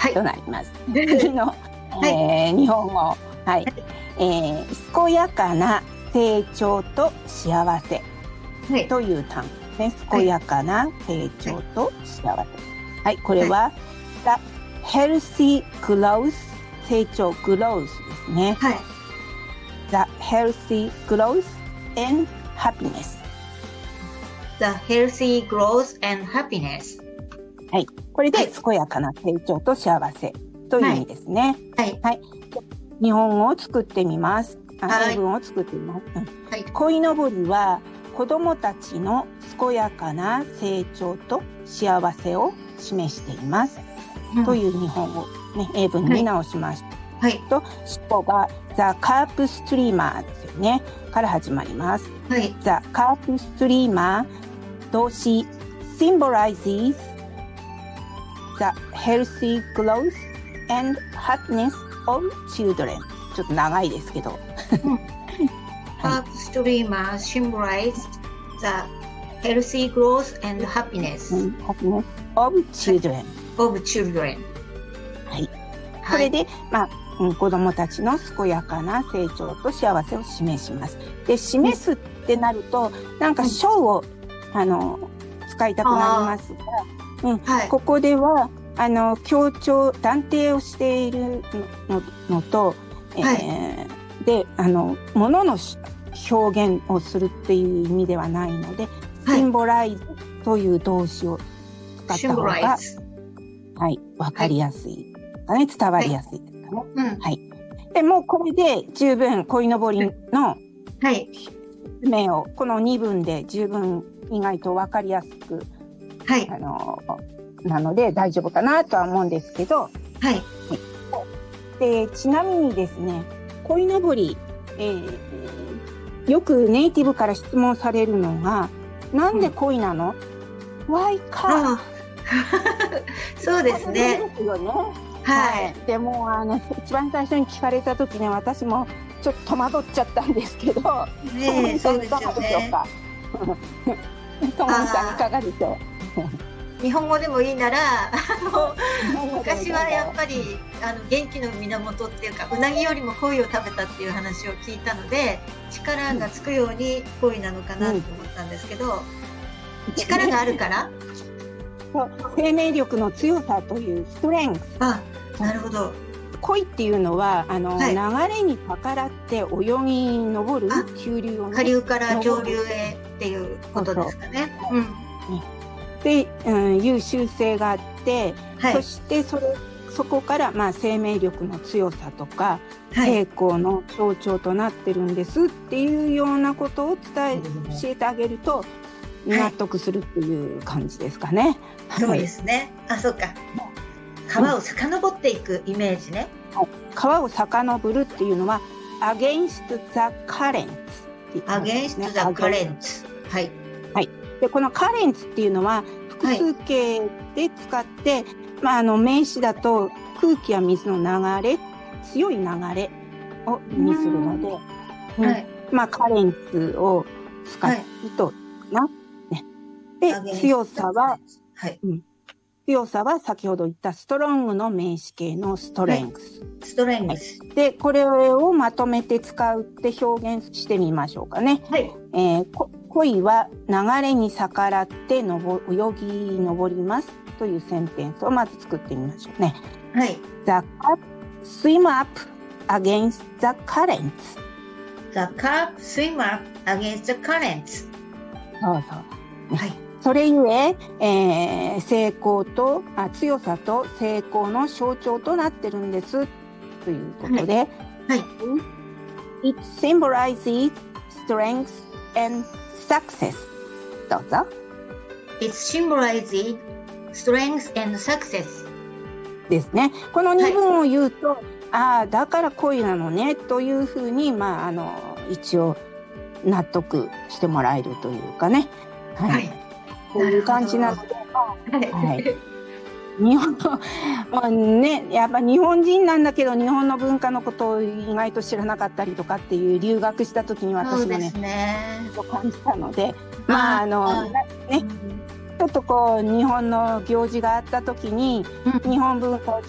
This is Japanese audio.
となります。次の、日本語、健やかな成長と幸せという単語ね。健やかな成長と幸せ。これは、The healthy growth 成長 growth ですね。The healthy growth and happiness。 The healthy growth and happiness。 これで健やかな成長と幸せという意味ですね。日本語を作ってみます。英文を作ってみます。鯉のぼりは子どもたちの健やかな成長と幸せを示しています。という日本語、英文に直しました。と、尻尾が The Carp Streamer ですよね。から始まります。The Carp Streamer 動詞 symbolizes the healthy growth and happiness of children。ちょっと長いですけど。 Carp Streamer symbolizes the healthy growth and happiness of children。これで、子どもたちの健やかな成長と幸せを示します。で、示すってなると、なんか章を、使いたくなりますが、ここでは、強調、断定をしているのと、で、物の表現をするっていう意味ではないので、シンボライズという動詞を使った方が、わかりやすい。伝わりやすいですかね。でもうこれで十分鯉のぼりの説明をこの2文で十分意外とわかりやすく、なので大丈夫かなとは思うんですけど、でちなみにですね、鯉のぼり、よくネイティブから質問されるのが、なんで鯉なの？Why carp？ そうですね。 でも一番最初に聞かれた時ね、私もちょっと戸惑っちゃったんですけど、 そうですよね。 ともみさんいかがでしょう？日本語でもいいなら、昔はやっぱり元気の源っていうか、うなぎよりも鯉を食べたっていう話を聞いたので、力がつくように鯉なのかなと思ったんですけど、力があるから生命力の強さというストレングス。 なるほど。 鯉っていうのは流れに逆らって泳ぎ登る急流を、 下流から上流へっていうことですかね。 で、いう習性があって、そしてそこから生命力の強さとか、成功の象徴となってるんですっていうようなことを教えてあげると納得するっていう感じですかね。 そうですね。そうか。川を遡っていくイメージね。 川を遡るっていうのは against the current。 against the current。 で、この current っていうのは複数形で使って、名詞だと空気や水の流れ、強い流れを意味するので、current を使うとな。で、強さは先ほど言ったストロングの名詞形のストレングス。で、これをまとめて使うって表現してみましょうかね。鯉は流れに逆らって泳ぎ登りますというセンテンスをまず作ってみましょうね。The carp swim up against the currents. The carp swim up against the currents. それゆえ、成功と強さと成功の象徴となってるんですということで、It symbolizes strength and success。どうぞ。 It symbolizes strength and success。 ですね。この2文を言うと、だから鯉なのねというふうに、一応納得してもらえるというかね。こういう感じなので、日本の、やっぱ日本人なんだけど日本の文化のことを意外と知らなかったりとかっていう留学した時に私もそう感じたので、ちょっとこう日本の行事があった時に、日本文化を